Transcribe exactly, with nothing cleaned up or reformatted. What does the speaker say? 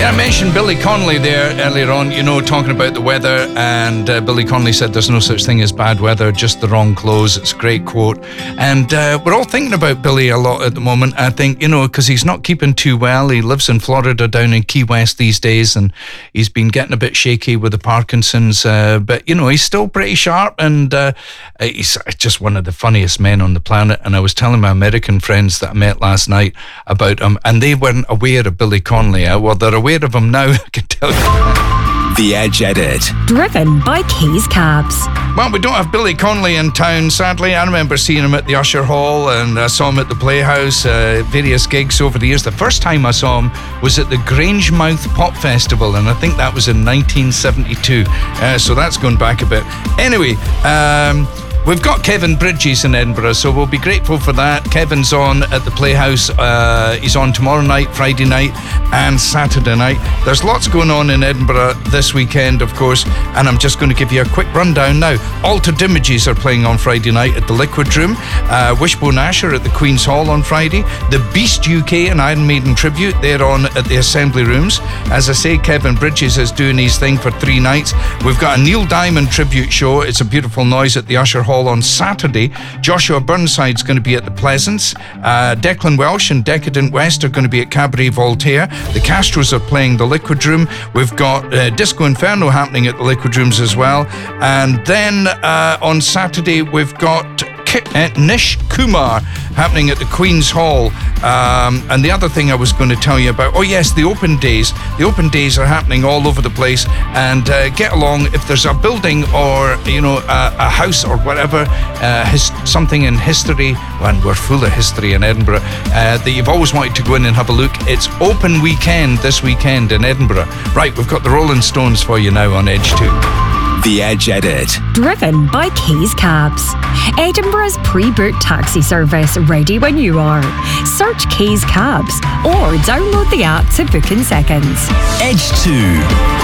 Yeah, I mentioned Billy Connolly there earlier on, you know, talking about the weather, and uh, Billy Connolly said there's no such thing as bad weather, just the wrong clothes. It's a great quote. And uh, we're all thinking about Billy a lot at the moment, I think, you know, because he's not keeping too well. He lives in Florida down in Key West these days, and he's been getting a bit shaky with the Parkinson's, uh, but, you know, he's still pretty sharp, and uh, he's just one of the funniest men on the planet. And I was telling my American friends that I met last night about him, and they weren't aware of Billy Connolly. Uh, well, they're aware of him now, I can tell you. The Edge Edit. Driven by Keys Cabs. Well, we don't have Billy Connolly in town, sadly. I remember seeing him at the Usher Hall, and I saw him at the Playhouse, uh, various gigs over the years. The first time I saw him was at the Grangemouth Pop Festival, and I think that was in nineteen seventy-two. Uh, so that's going back a bit. Anyway, um... we've got Kevin Bridges in Edinburgh, so we'll be grateful for that. Kevin's on at the Playhouse. Uh, he's on tomorrow night, Friday night, and Saturday night. There's lots going on in Edinburgh this weekend, of course, and I'm just going to give you a quick rundown now. Altered Images are playing on Friday night at the Liquid Room. Uh, Wishbone Ash are at the Queen's Hall on Friday. The Beast U K and Iron Maiden Tribute, they're on at the Assembly Rooms. As I say, Kevin Bridges is doing his thing for three nights. We've got a Neil Diamond tribute show. It's a Beautiful Noise at the Usher Hall on Saturday. Joshua Burnside's going to be at the Pleasance. Uh, Declan Welsh and Decadent West are going to be at Cabaret Voltaire. The Castros are playing the Liquid Room. We've got uh, Disco Inferno happening at the Liquid Rooms as well. And then uh, on Saturday we've got Uh, Nish Kumar happening at the Queen's Hall. Um, and the other thing I was going to tell you about, oh yes, the open days. The open days are happening all over the place, and uh, get along. If there's a building or, you know, a, a house or whatever, uh, his, something in history, and we're full of history in Edinburgh, uh, that you've always wanted to go in and have a look, it's open weekend this weekend in Edinburgh. Right, we've got the Rolling Stones for you now on Edge two. The Edge Edit. Driven by Keys Cabs. Edinburgh's pre-booked taxi service, ready when you are. Search Keys Cabs or download the app to book in seconds. Edge two.